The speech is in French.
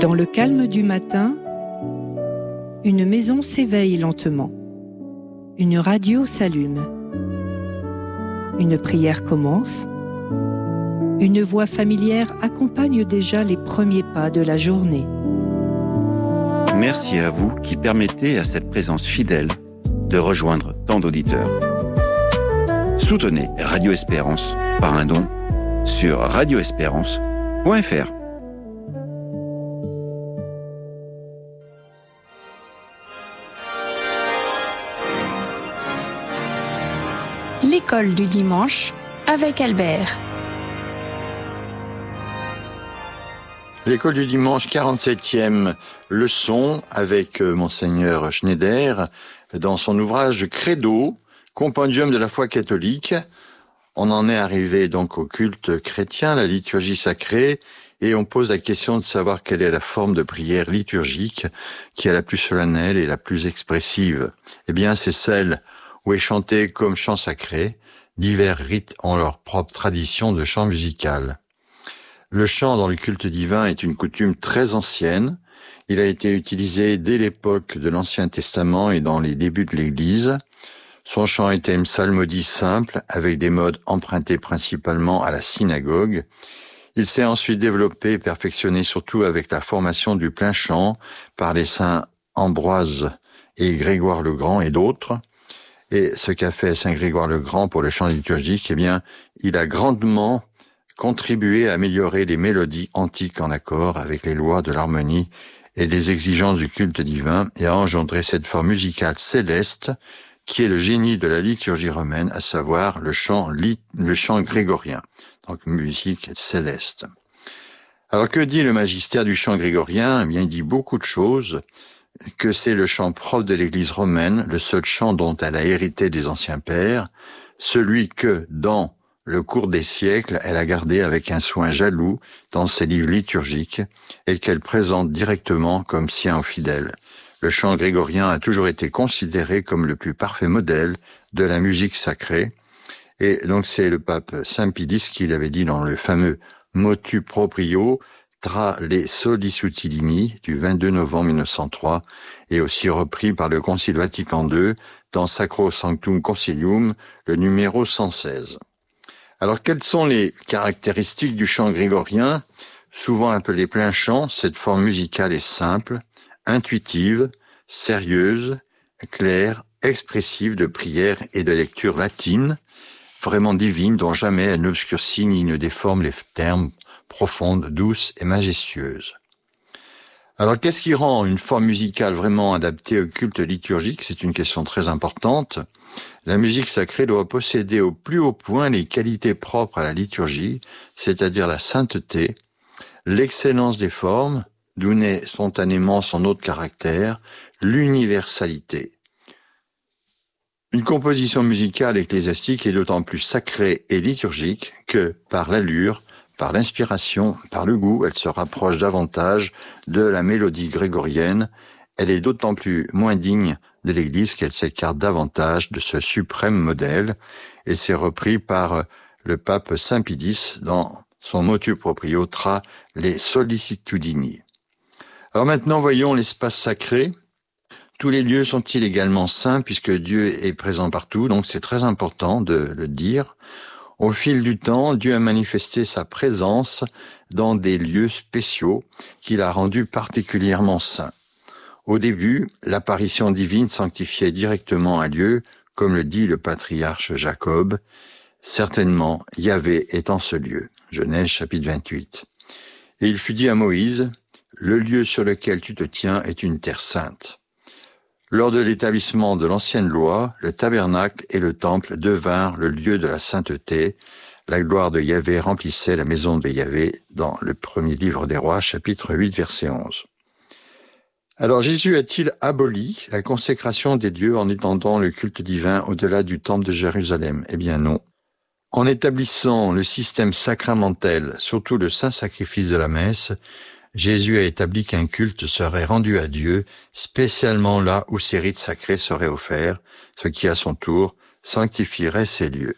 Dans le calme du matin, une maison s'éveille lentement. Une radio s'allume. Une prière commence. Une voix familière accompagne déjà les premiers pas de la journée. Merci à vous qui permettez à cette présence fidèle de rejoindre tant d'auditeurs. Soutenez Radio Espérance par un don sur radioespérance.fr. L'école du dimanche avec Albert. L'école du dimanche, 47e leçon avec Monseigneur Schneider dans son ouvrage Credo, compendium de la foi catholique. On en est arrivé donc au culte chrétien, la liturgie sacrée, et on pose la question de savoir quelle est la forme de prière liturgique qui est la plus solennelle et la plus expressive. Eh bien, c'est celle où est chanté comme chant sacré. Divers rites ont leur propre tradition de chant musical. Le chant dans le culte divin est une coutume très ancienne. Il a été utilisé dès l'époque de l'Ancien Testament et dans les débuts de l'Église. Son chant était une psalmodie simple avec des modes empruntés principalement à la synagogue. Il s'est ensuite développé et perfectionné surtout avec la formation du plein chant par les saints Ambroise et Grégoire le Grand et d'autres. Et ce qu'a fait Saint Grégoire le Grand pour le chant liturgique, eh bien, il a grandement contribué à améliorer les mélodies antiques en accord avec les lois de l'harmonie et les exigences du culte divin et a engendré cette forme musicale céleste qui est le génie de la liturgie romaine, à savoir le chant grégorien, donc musique céleste. Alors que dit le magistère du chant grégorien? Eh bien, il dit beaucoup de choses, que c'est le chant propre de l'Église romaine, le seul chant dont elle a hérité des anciens pères, celui que, dans le cours des siècles, elle a gardé avec un soin jaloux dans ses livres liturgiques et qu'elle présente directement comme sien aux fidèles. Le chant grégorien a toujours été considéré comme le plus parfait modèle de la musique sacrée. Et donc c'est le pape Saint Pie X qui l'avait dit dans le fameux Motu proprio tra le sollicitudini du 22 novembre 1903 et aussi repris par le Concile Vatican II dans Sacro Sanctum Concilium, le numéro 116. Alors, quelles sont les caractéristiques du chant grégorien? Souvent appelé plein chant, cette forme musicale est simple, intuitive, sérieuse, claire, expressive de prière et de lecture latine, vraiment divine, dont jamais elle n'obscurcit ni ne déforme les termes, profonde, douce et majestueuse. Alors, qu'est-ce qui rend une forme musicale vraiment adaptée au culte liturgique? C'est une question très importante. La musique sacrée doit posséder au plus haut point les qualités propres à la liturgie, c'est-à-dire la sainteté, l'excellence des formes, d'où naît spontanément son autre caractère, l'universalité. Une composition musicale ecclésiastique est d'autant plus sacrée et liturgique que, par l'allure, par l'inspiration, par le goût, elle se rapproche davantage de la mélodie grégorienne. Elle est d'autant plus moins digne de l'Église qu'elle s'écarte davantage de ce suprême modèle, et c'est repris par le pape Saint Pie X dans son Motu proprio tra le sollicitudini. Alors maintenant, voyons l'espace sacré. Tous les lieux sont-ils également saints puisque Dieu est présent partout, donc c'est très important de le dire. Au fil du temps, Dieu a manifesté sa présence dans des lieux spéciaux qu'il a rendus particulièrement saints. Au début, l'apparition divine sanctifiait directement un lieu, comme le dit le patriarche Jacob. Certainement, Yahvé est en ce lieu. Genèse chapitre 28. Et il fut dit à Moïse, « Le lieu sur lequel tu te tiens est une terre sainte. » Lors de l'établissement de l'ancienne loi, le tabernacle et le temple devinrent le lieu de la sainteté. La gloire de Yahvé remplissait la maison de Yahvé dans le premier livre des rois, chapitre 8, verset 11. Alors Jésus a-t-il aboli la consécration des lieux en étendant le culte divin au-delà du temple de Jérusalem? Eh bien non. En établissant le système sacramentel, surtout le saint sacrifice de la messe, Jésus a établi qu'un culte serait rendu à Dieu, spécialement là où ces rites sacrés seraient offerts, ce qui à son tour sanctifierait ces lieux.